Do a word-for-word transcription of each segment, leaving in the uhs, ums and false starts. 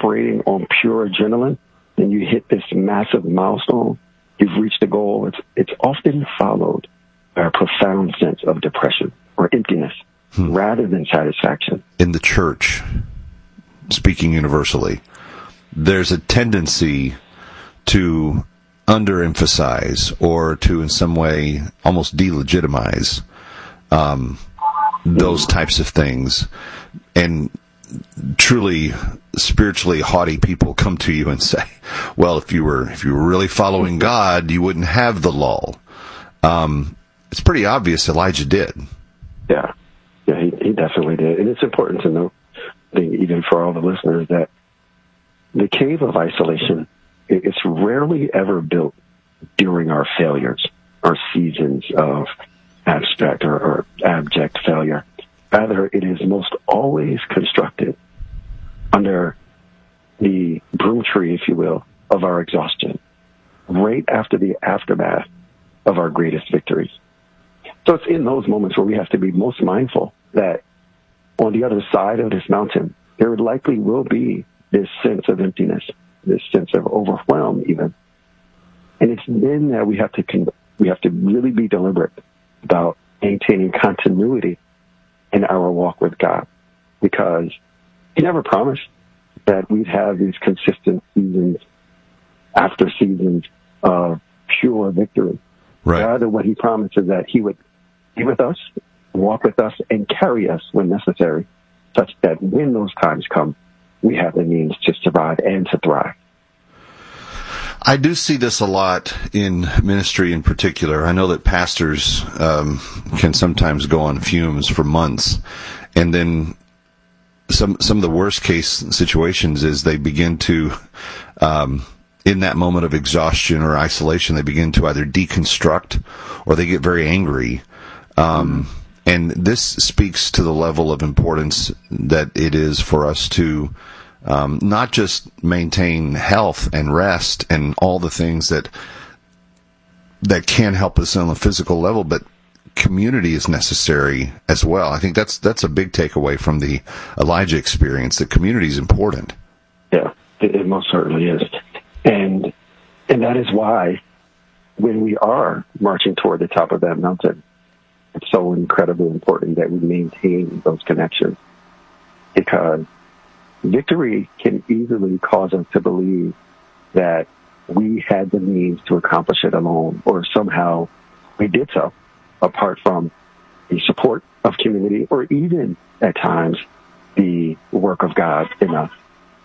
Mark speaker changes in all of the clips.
Speaker 1: operating on pure adrenaline and you hit this massive milestone, you've reached a goal, it's, it's often followed by a profound sense of depression or emptiness hmm. rather than satisfaction.
Speaker 2: In the church, speaking universally, there's a tendency to underemphasize or to in some way almost delegitimize um, those types of things. And truly spiritually haughty people come to you and say, well, if you were if you were really following God, you wouldn't have the lull. Um, it's pretty obvious Elijah did.
Speaker 1: Yeah, yeah, he, he definitely did. And it's important to note, I think, even for all the listeners, that the cave of isolation, it's rarely ever built during our failures, our seasons of abstract or, or abject failure. Rather, it is most always constructed under the broom tree, if you will, of our exhaustion, right after the aftermath of our greatest victories. So it's in those moments where we have to be most mindful that on the other side of this mountain, there likely will be this sense of emptiness, this sense of overwhelm even. And it's then that we have to con- we have to really be deliberate about maintaining continuity in our walk with God, because He never promised that we'd have these consistent seasons after seasons of pure victory.
Speaker 2: Right.
Speaker 1: Rather, what He promised is that He would be with us, walk with us, and carry us when necessary, such that when those times come, we have the means to survive and to thrive.
Speaker 2: I do see this a lot in ministry in particular. I know that pastors um, can sometimes go on fumes for months, and then some some of the worst case situations is they begin to, um, in that moment of exhaustion or isolation, they begin to either deconstruct or they get very angry. Um, mm-hmm. And this speaks to the level of importance that it is for us to Um, not just maintain health and rest and all the things that that can help us on a physical level, but community is necessary as well. I think that's that's a big takeaway from the Elijah experience, that community is important.
Speaker 1: Yeah, it, it most certainly is. And and that is why when we are marching toward the top of that mountain, it's so incredibly important that we maintain those connections, because victory can easily cause us to believe that we had the means to accomplish it alone, or somehow we did so apart from the support of community, or even at times the work of God in us.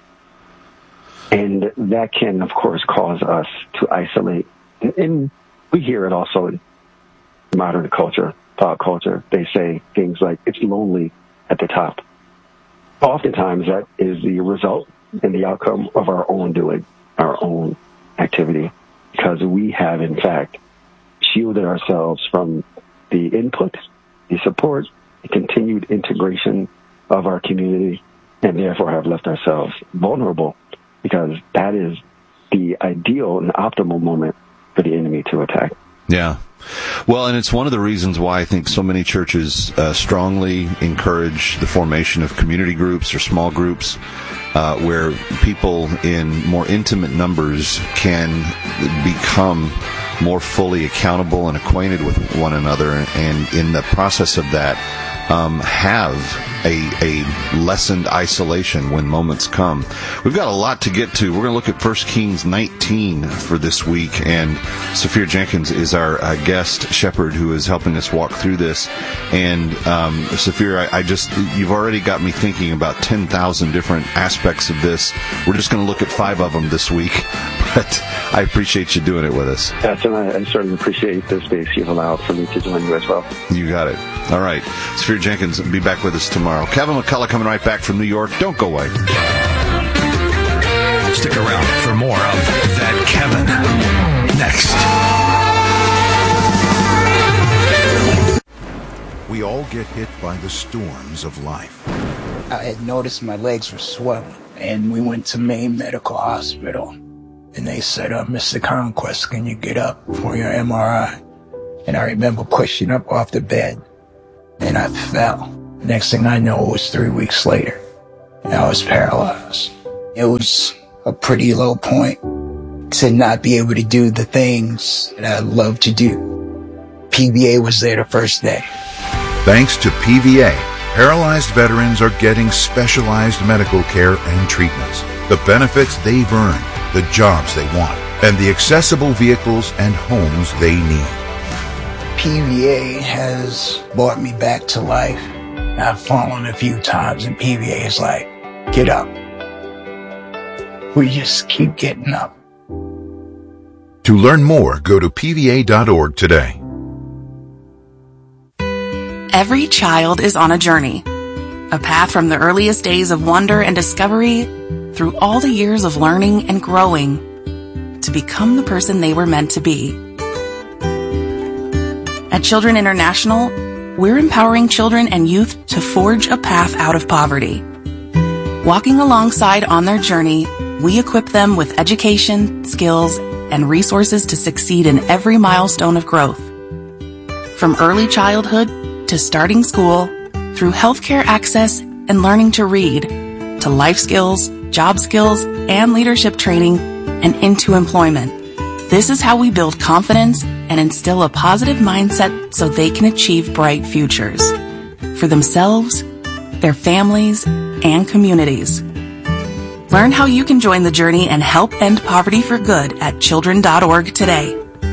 Speaker 1: And that can, of course, cause us to isolate. And we hear it also in modern culture, pop culture. They say things like, it's lonely at the top. Oftentimes, that is the result and the outcome of our own doing, our own activity, because we have, in fact, shielded ourselves from the input, the support, the continued integration of our community, and therefore have left ourselves vulnerable, because that is the ideal and optimal moment for the enemy to attack.
Speaker 2: Yeah. Well, and it's one of the reasons why I think so many churches uh, strongly encourage the formation of community groups or small groups uh, where people in more intimate numbers can become more fully accountable and acquainted with one another, and in the process of that, um, have a, a lessened isolation when moments come. We've got a lot to get to. We're going to look at First Kings nineteen for this week, and Saphir Jenkins is our uh, guest shepherd who is helping us walk through this. And um, Saphir, I, I just you've already got me thinking about ten thousand different aspects of this. We're just going to look at five of them this week, but I appreciate you doing it with us.
Speaker 1: Yes, and I, I certainly appreciate the space you've allowed for me to join you as well.
Speaker 2: You got it. All right. Saphir Jenkins will be back with us tomorrow. Kevin McCullough coming right back from New York. Don't go away.
Speaker 3: Stick around for more of That Kevin next.
Speaker 4: We all get hit by the storms of life.
Speaker 5: I had noticed my legs were swelling, and we went to Maine Medical Hospital. And they said, uh, Mister Conquest, can you get up for your M R I? And I remember pushing up off the bed, and I fell. Next thing I know, it was three weeks later, and I was paralyzed. It was a pretty low point to not be able to do the things that I love to do. P V A was there the first day.
Speaker 4: Thanks to P V A, paralyzed veterans are getting specialized medical care and treatments, the benefits they've earned, the jobs they want, and the accessible vehicles and homes they need.
Speaker 5: P V A has brought me back to life. I've fallen a few times, and P V A is like, get up. We just keep getting up.
Speaker 4: To learn more, go to P V A dot org today.
Speaker 6: Every child is on a journey, a path from the earliest days of wonder and discovery through all the years of learning and growing to become the person they were meant to be. At Children International, we're empowering children and youth to forge a path out of poverty. Walking alongside on their journey, we equip them with education, skills, and resources to succeed in every milestone of growth. From early childhood to starting school, through healthcare access and learning to read, to life skills, job skills, and leadership training, and into employment. This is how we build confidence and instill a positive mindset so they can achieve bright futures for themselves, their families, and communities. Learn how you can join the journey and help end poverty for good at children dot org today.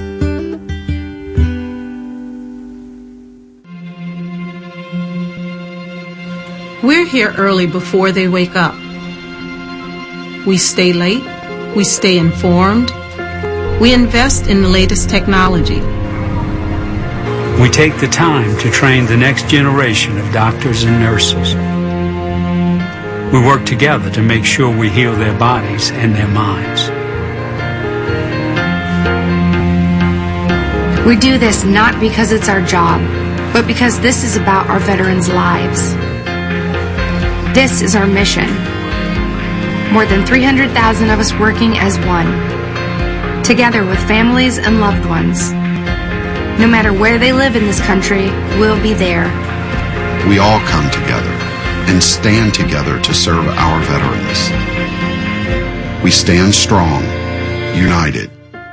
Speaker 7: We're here early before they wake up. We stay late. We stay informed. We invest in the latest technology.
Speaker 8: We take the time to train the next generation of doctors and nurses. We work together to make sure we heal their bodies and their minds.
Speaker 9: We do this not because it's our job, but because this is about our veterans' lives. This is our mission. More than three hundred thousand of us working as one, together with families and loved ones. No matter where they live in this country, we'll be there.
Speaker 10: We all come together and stand together to serve our veterans. We stand strong, united.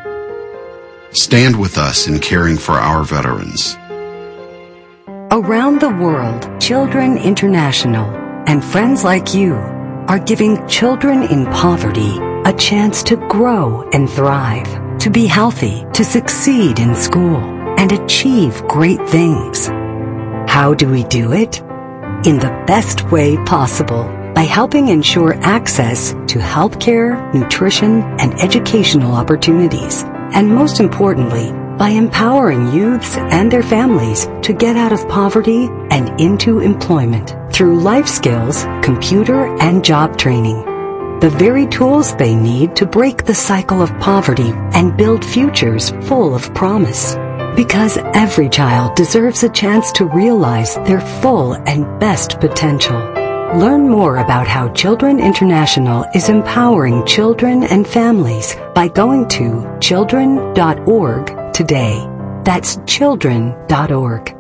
Speaker 10: Stand with us in caring for our veterans.
Speaker 11: Around the world, Children International and friends like you are giving children in poverty a chance to grow and thrive, to be healthy, to succeed in school, and achieve great things. How do we do it? In the best way possible, by helping ensure access to healthcare, nutrition, and educational opportunities, and most importantly, by empowering youths and their families to get out of poverty and into employment through life skills, computer, and job training. The very tools they need to break the cycle of poverty and build futures full of promise. Because every child deserves a chance to realize their full and best potential. Learn more about how Children International is empowering children and families by going to children dot org today. That's children dot org.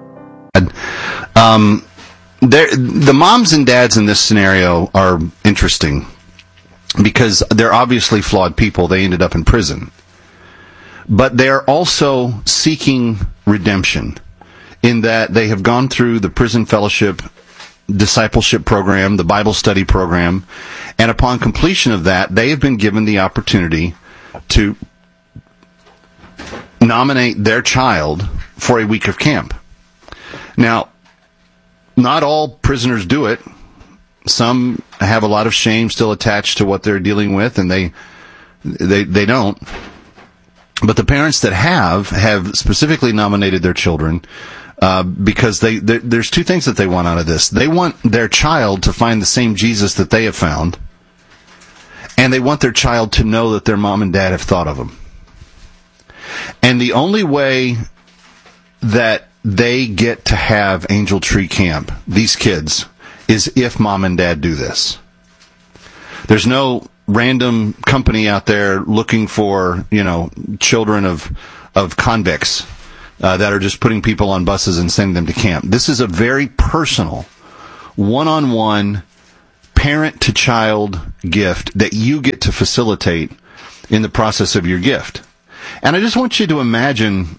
Speaker 2: Um, the moms and dads in this scenario are interesting because they're obviously flawed people. They ended up in prison. But they're also seeking redemption in that they have gone through the prison fellowship discipleship program, the Bible study program, and upon completion of that, they have been given the opportunity to nominate their child for a week of camp. Now, not all prisoners do it. Some have a lot of shame still attached to what they're dealing with, and they they they don't. But the parents that have have specifically nominated their children uh, because they there's two things that they want out of this. They want their child to find the same Jesus that they have found, and they want their child to know that their mom and dad have thought of them. And the only way that they get to have Angel Tree Camp, these kids, is if mom and dad do this. There's no random company out there looking for, you know, children of of convicts uh, that are just putting people on buses and sending them to camp. This is a very personal, one-on-one parent-to-child gift that you get to facilitate in the process of your gift. And I just want you to imagine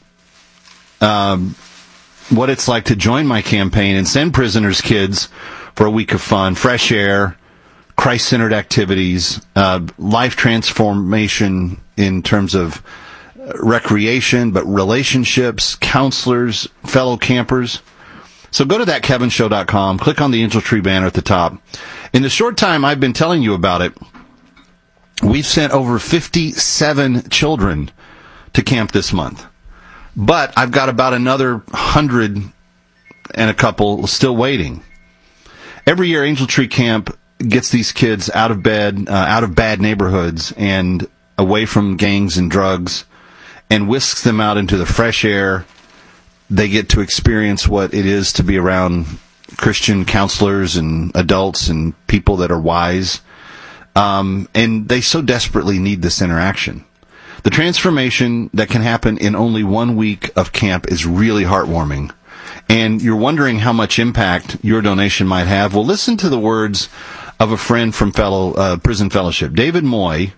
Speaker 2: um, what it's like to join my campaign and send prisoners' kids for a week of fun, fresh air, Christ-centered activities, uh, life transformation in terms of recreation, but relationships, counselors, fellow campers. So go to that kevin show dot com, click on the Angel Tree banner at the top. In the short time I've been telling you about it, we've sent over fifty-seven children to camp this month. But I've got about another hundred and a couple still waiting. Every year, Angel Tree Camp gets these kids out of bed, uh, out of bad neighborhoods and away from gangs and drugs, and whisks them out into the fresh air. They get to experience what it is to be around Christian counselors and adults and people that are wise. Um, and they so desperately need this interaction. The transformation that can happen in only one week of camp is really heartwarming. And you're wondering how much impact your donation might have. Well, listen to the words of a friend from fellow uh, Prison Fellowship. David Moy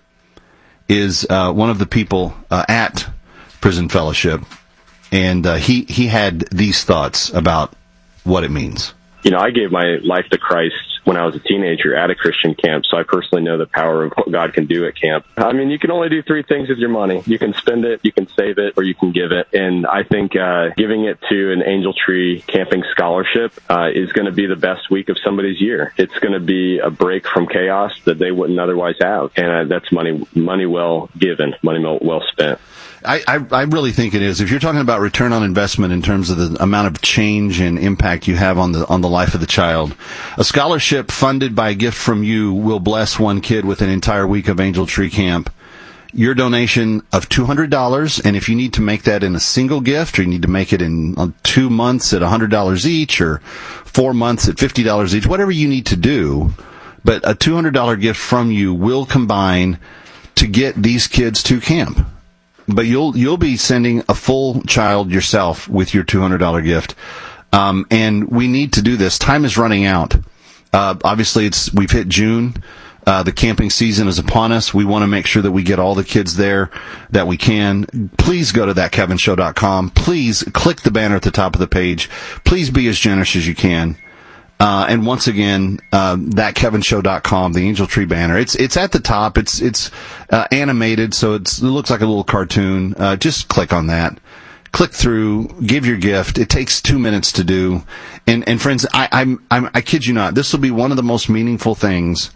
Speaker 2: is uh, one of the people uh, at Prison Fellowship, and uh, he, he had these thoughts about what it means.
Speaker 12: You know, I gave my life to Christ when I was a teenager at a Christian camp, so I personally know the power of what God can do at camp. I mean, you can only do three things with your money. You can spend it, you can save it, or you can give it. And I think uh, giving it to an Angel Tree camping scholarship uh, is going to be the best week of somebody's year. It's going to be a break from chaos that they wouldn't otherwise have. And uh, that's money money well given, money well spent.
Speaker 2: I, I, I really think it is. If you're talking about return on investment in terms of the amount of change and impact you have on the on the life of the child, a scholarship funded by a gift from you will bless one kid with an entire week of Angel Tree Camp. Your donation of two hundred dollars, and if you need to make that in a single gift, or you need to make it in uh, two months at one hundred dollars each, or four months at fifty dollars each, whatever you need to do, but a two hundred dollars gift from you will combine to get these kids to camp. But you'll you'll be sending a full child yourself with your two hundred dollars gift, um, and we need to do this. Time is running out. Uh, obviously, it's we've hit June. Uh, the camping season is upon us. We want to make sure that we get all the kids there that we can. Please go to that kevin show dot com. Please click the banner at the top of the page. Please be as generous as you can. Uh, and once again, uh, that kevin show dot com, the Angel Tree banner. It's, it's at the top. It's, it's, uh, animated, so it's, it looks like a little cartoon. Uh, just click on that. Click through, give your gift. It takes two minutes to do. And, and friends, I, I'm, I'm, I kid you not, this will be one of the most meaningful things,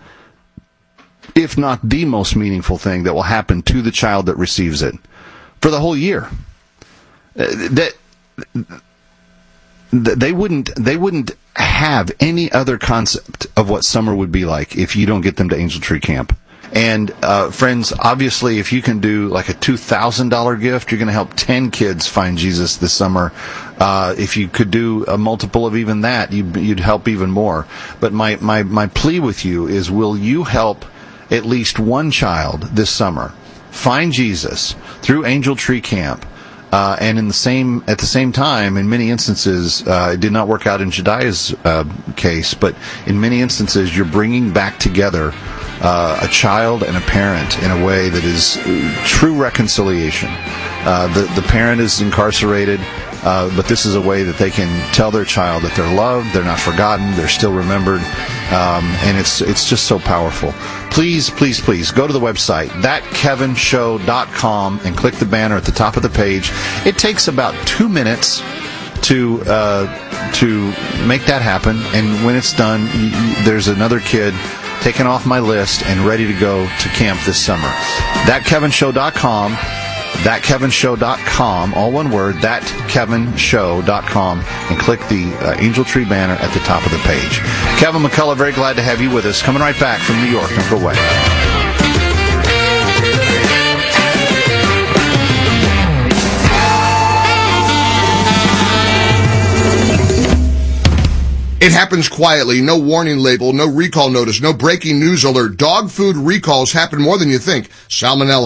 Speaker 2: if not the most meaningful thing that will happen to the child that receives it for the whole year. Uh, that, They wouldn't, they wouldn't have any other concept of what summer would be like if you don't get them to Angel Tree Camp. And, uh, friends, obviously, if you can do like a two thousand dollars gift, you're going to help ten kids find Jesus this summer. Uh, if you could do a multiple of even that, you'd, you'd help even more. But my, my, my plea with you is, will you help at least one child this summer find Jesus through Angel Tree Camp? Uh, and in the same, at the same time, in many instances, uh, it did not work out in Jediah's uh, case, but in many instances, you're bringing back together uh, a child and a parent in a way that is true reconciliation. Uh, the the parent is incarcerated, uh, but this is a way that they can tell their child that they're loved, they're not forgotten, they're still remembered, um, and it's it's just so powerful. Please, please, please go to the website, that kevin show dot com, and click the banner at the top of the page. It takes about two minutes to uh, to make that happen, and when it's done, y- y- there's another kid taken off my list and ready to go to camp this summer. that kevin show dot com, that kevin show dot com, all one word, that kevin show dot com, and click the uh, Angel Tree banner at the top of the page. Kevin McCullough, very glad to have you with us. Coming right back from New York. Don't go away.
Speaker 13: It happens quietly, no warning label, no recall notice, no breaking news alert. Dog food recalls happen more than you think. Salmonella,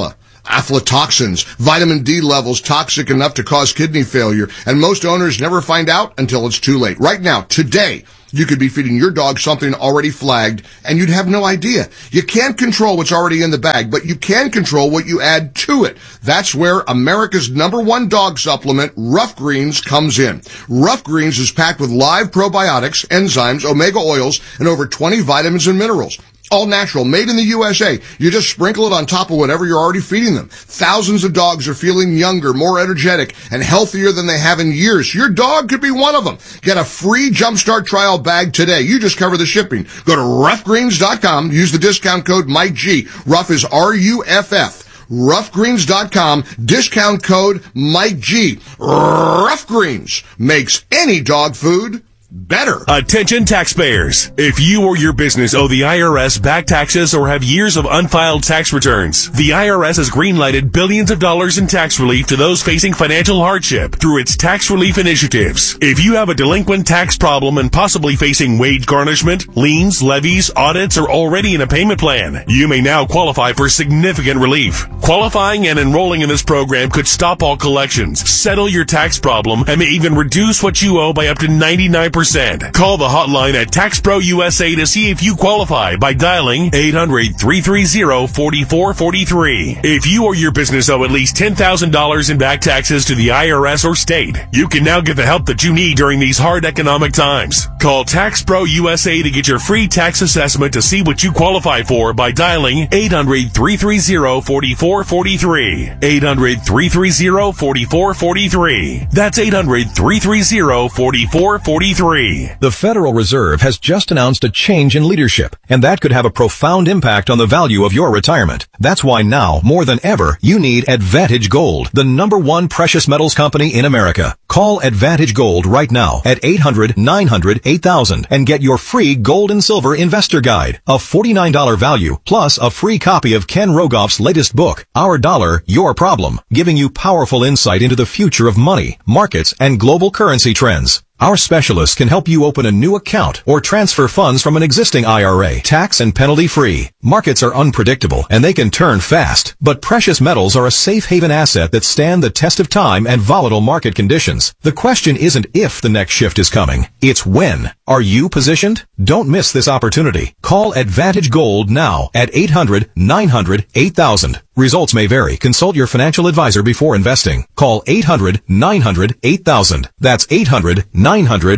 Speaker 13: aflatoxins, vitamin D levels toxic enough to cause kidney failure, and most owners never find out until it's too late. Right now, today, you could be feeding your dog something already flagged, and you'd have no idea. You can't control what's already in the bag, but you can control what you add to it. That's where America's number one dog supplement, Rough Greens, comes in. Rough Greens is packed with live probiotics, enzymes, omega oils, and over twenty vitamins and minerals. All natural, made in the U S A. You just sprinkle it on top of whatever you're already feeding them. Thousands of dogs are feeling younger, more energetic, and healthier than they have in years. Your dog could be one of them. Get a free Jumpstart trial bag today. You just cover the shipping. Go to rough greens dot com. Use the discount code Mike G. Rough is R U F F. rough greens dot com. Discount code Mike G. Rough Greens makes any dog food better.
Speaker 14: Attention taxpayers. If you or your business owe the I R S back taxes or have years of unfiled tax returns, the I R S has greenlighted billions of dollars in tax relief to those facing financial hardship through its tax relief initiatives. If you have a delinquent tax problem and possibly facing wage garnishment, liens, levies, audits, or already in a payment plan, you may now qualify for significant relief. Qualifying and enrolling in this program could stop all collections, settle your tax problem, and may even reduce what you owe by up to ninety-nine percent. Call the hotline at Tax Pro U S A to see if you qualify by dialing eight hundred, three three zero, four four four three. If you or your business owe at least ten thousand dollars in back taxes to the I R S or state, you can now get the help that you need during these hard economic times. Call Tax Pro U S A to get your free tax assessment to see what you qualify for by dialing eight hundred, three three zero, four four four three. eight hundred, three three zero, four four four three. That's eight hundred, three three zero, four four four three.
Speaker 15: The Federal Reserve has just announced a change in leadership, and that could have a profound impact on the value of your retirement. That's why now, more than ever, you need Advantage Gold, the number one precious metals company in America. Call Advantage Gold right now at eight hundred, nine hundred, eight thousand and get your free gold and silver investor guide, a forty-nine dollars value, plus a free copy of Ken Rogoff's latest book, Our Dollar, Your Problem, giving you powerful insight into the future of money, markets, and global currency trends. Our specialists can help you open a new account or transfer funds from an existing I R A, tax and penalty free. Markets are unpredictable and they can turn fast, but precious metals are a safe haven asset that stand the test of time and volatile market conditions. The question isn't if the next shift is coming, it's when. Are you positioned? Don't miss this opportunity. Call Advantage Gold now at eight hundred, nine hundred, eight thousand. Results may vary. Consult your financial advisor before investing. Call eight hundred, nine hundred, eight thousand. That's eight hundred, nine hundred.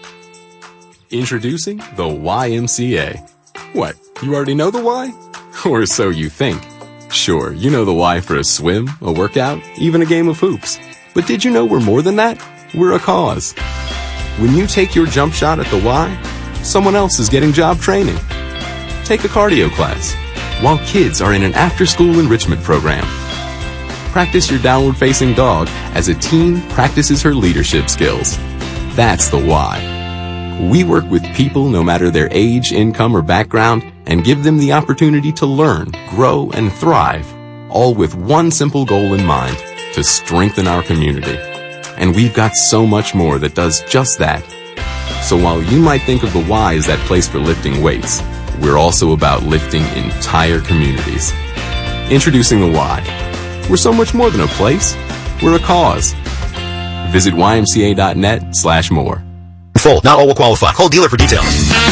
Speaker 16: Introducing the Y M C A. What, you already know the why? Or so you think. Sure, you know the why for a swim, a workout, even a game of hoops. But did you know we're more than that? We're a cause. When you take your jump shot at the Y, someone else is getting job training. Take a cardio class, while kids are in an after-school enrichment program. Practice your downward-facing dog as a teen practices her leadership skills. That's the why. We work with people no matter their age, income, or background and give them the opportunity to learn, grow, and thrive, all with one simple goal in mind, to strengthen our community. And we've got so much more that does just that. So while you might think of the Y as that place for lifting weights, we're also about lifting entire communities. Introducing the Y. We're so much more than a place. We're a cause. Visit Y M C A dot net slash more.
Speaker 15: Full. Not all will qualify. Call dealer for details.